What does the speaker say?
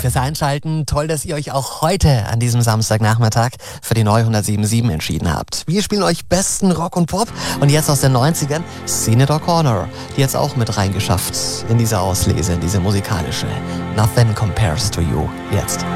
fürs Einschalten. Toll, dass ihr euch auch heute an diesem Samstagnachmittag für die neue 107.7 entschieden habt. Wir spielen euch besten Rock und Pop und jetzt aus den 90ern Senator Corner, die jetzt auch mit reingeschafft in diese Auslese, in diese musikalische Nothing Compares to You. Jetzt.